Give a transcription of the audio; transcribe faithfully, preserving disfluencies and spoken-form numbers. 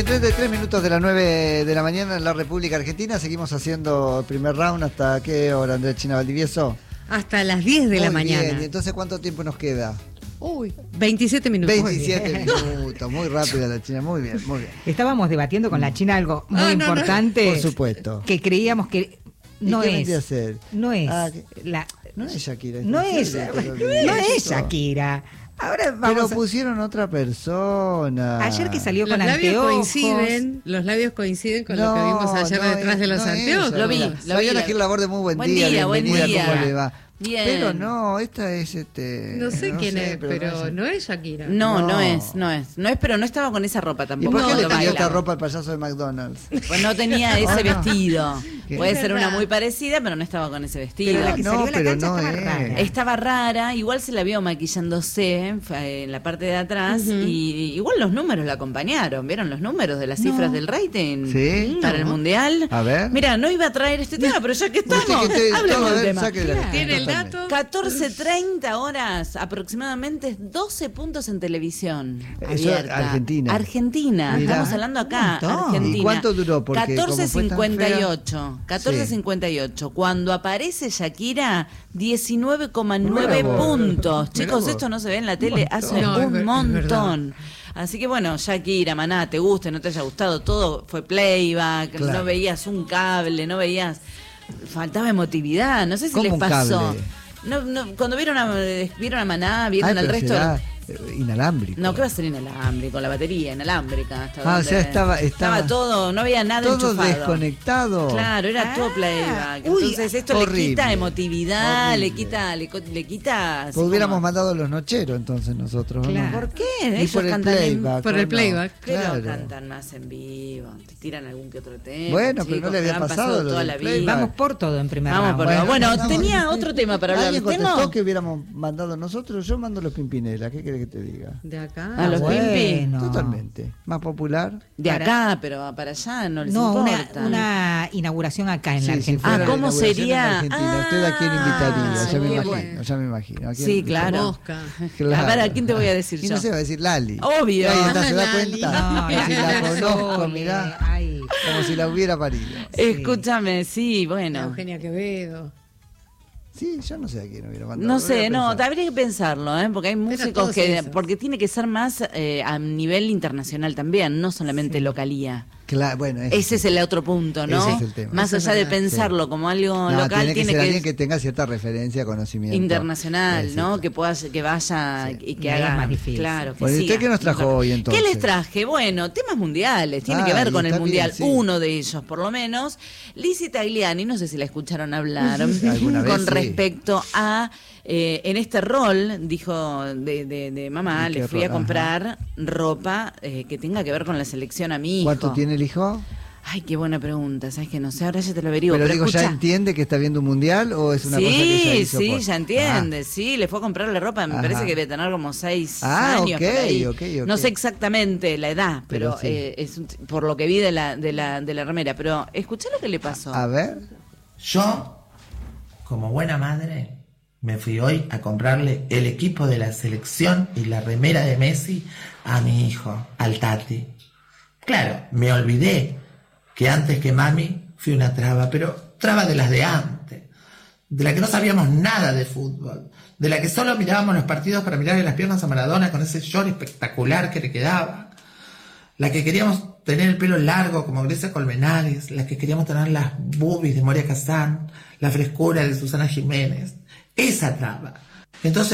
treinta y tres minutos de las nueve de la mañana en la República Argentina. Seguimos haciendo el primer round. ¿Hasta qué hora, Andrés China Valdivieso? Hasta las diez de Muy la mañana. Bien. ¿Y entonces cuánto tiempo nos queda? Uy, veintisiete minutos. veintisiete minutos, muy rápida la China, muy bien, muy bien. Estábamos debatiendo con la China algo muy Ah, no, importante. no. Por supuesto. Que creíamos que no ¿Y qué es. vendría a ser? No es. Ah, que- la, No es Shakira. no es, siempre, no pero- es Shakira. Ahora Pero vamos a- pusieron otra persona. Ayer que salió Los con labios anteojos. coinciden, los labios coinciden con lo que vimos ayer no detrás es- de los no es anteojos. ella. Lo vi, Mira, lo Fabiana vi. Gil Laborde, muy buen, Buen día, día, buen bienvenida, día. ¿cómo le va? Bien. Pero no, esta es este. No sé quién sé, es, pero no no es- es Shakira. No, no, No. es, no es. No es, pero no estaba con esa ropa ¿Y tampoco. por qué cuando le cambió baila. esta ropa al payaso de McDonald's? Pues no tenía ese Ah, no. vestido. ¿Qué? Puede Es ser una verdad. muy parecida, pero no estaba con ese vestido. Pero la que No, salió a la pero cancha no estaba es. rara. Estaba rara, igual se la vio maquillándose fue en la parte de atrás Ujú. y igual los números la acompañaron. ¿Vieron los números de las cifras del rating? Sí. Para el Mundial. A ver. Mira, no iba a traer este tema, pero ya que estamos, Usted que te- hablemos todo, a del ver, tema. sáquela. ¿Tiene el Totalmente. dato? catorce treinta horas, aproximadamente doce puntos en televisión. Eso, abierta. Argentina. Argentina, Mirá. estamos hablando acá, Un montón. Argentina. ¿Y cuánto duró? Porque como catorce fue tan cincuenta y fea- ocho. catorce cincuenta y ocho. Cuando aparece Shakira, diecinueve coma nueve Mirá vos. puntos. Mirá Chicos, vos. esto no se ve en la tele hace No, es un ver- es montón. Así que bueno, Shakira, maná, te guste, no te haya gustado, todo fue playback, Claro. no veías un cable, no veías... Faltaba emotividad, no sé si ¿Cómo les un pasó. cable? No, no, cuando vieron a, vieron a Maná, vieron Ay, al pero resto... será, eh, inalámbrico. No, ¿qué va a ser inalámbrico? La batería inalámbrica. hasta Ah, o donde- sea, estaba- estaba- todo, no había nada Todo enchufado. desconectado. Claro, era Ah, todo playback. uy, Entonces esto horrible, le quita emotividad, horrible. le quita, le, co- le quita... así Pues hubiéramos como- mandado los nocheros entonces nosotros. ¿no? Claro. ¿Por qué? Y Ellos por el cantan en- playback. por ¿o el no? playback. Pero Claro. cantan más en vivo, te tiran algún que otro tema. Bueno, pero chicos, no le había que han pasado lo toda del la playback. vida. Vamos por todo en primer Vamos round. por Bueno, todo. Bueno, mandamos- tenía otro tema para hablar. ¿Alguien ¿Usted contestó no? que hubiéramos mandado nosotros? Yo mando los Pimpinela, ¿qué querés que te diga? De acá. A los Bueno. Pimpi. Totalmente. Más popular. De Para- acá, pero para allá no les No, una, importa. una inauguración acá en la Sí, sí, Argentina. fuera Ah, de ¿cómo la inauguración sería? en Argentina. ¿Usted a quién Ah, invitaría? Ya me qué imagino, bueno. ya me imagino. ¿A quién? Sí, claro. Mosca. Claro. A ver, ¿a quién te voy a decir Y yo? no se va a decir Lali. Obvio. Ahí está, ¿se da Lali. cuenta? No, si la la conozco, Sole, mirá, ay. como si la hubiera parido. Escúchame, sí, bueno. Eugenia Quevedo. Sí, yo no sé a quién hubiera mandado. No voy a sé, no, pensar. habría que pensarlo, ¿eh? Porque hay músicos todos que, esos. porque tiene que ser más eh, a nivel internacional también, no solamente localía. Claro, bueno, Ese es el otro punto, ¿no? Ese es el tema. Más Eso es allá de verdad. pensarlo como algo No, local, tiene que tiene ser que, alguien que tenga cierta referencia, conocimiento. internacional, Sí, ¿no? sí. Que pueda, que vaya Sí. y que Y ahí haga es más difícil. claro. Que Bueno, ¿y usted siga. qué nos trajo hoy, entonces? ¿Qué les traje? Bueno, temas mundiales, tiene Ah, que ver y con el está mundial, bien, sí. uno de ellos por lo menos. Lizzie Tagliani, no sé si la escucharon hablar Alguna vez, con sí. respecto a eh, en este rol, dijo de, de, de mamá, ¿Y qué le fui a ro- comprar ropa eh, que tenga que ver con la selección a mi hijo. ¿Cuánto tiene el hijo? Ay, qué buena pregunta, sabes que no sé, ahora ya te lo averiguo. Pero, Pero, digo, ¿ya escucha. entiende que está viendo un mundial o es una sí, cosa que ella hizo sí, por- ya entiende, sí, le fue a comprarle ropa, me Ajá. parece que debe tener como seis Ah, años ok, por ahí. ok, ok. No sé exactamente la edad, pero, Pero sí. eh, es un- por lo que vi de la, de la, de la remera. Pero escuchá lo que le pasó. A ver. Yo, como buena madre, me fui hoy a comprarle el equipo de la selección y la remera de Messi a mi hijo, al Tati. Claro, me olvidé que antes que mami fui una traba, pero traba de las de antes, de la que no sabíamos nada de fútbol, de la que solo mirábamos los partidos para mirarle las piernas a Maradona con ese short espectacular que le quedaba, la que queríamos tener el pelo largo como Grecia Colmenares, la que queríamos tener las boobies de Moria Kazan, la frescura de Susana Jiménez, esa traba. Entonces